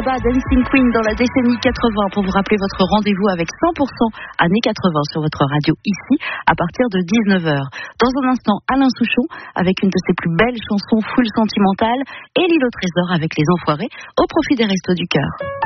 ABBA, Dancing Queen dans la décennie 80 pour vous rappeler votre rendez-vous avec 100% années 80 sur votre radio ici à partir de 19h. Dans un instant, Alain Souchon avec une de ses plus belles chansons full sentimentales et L'île au trésor avec Les Enfoirés au profit des Restos du Cœur.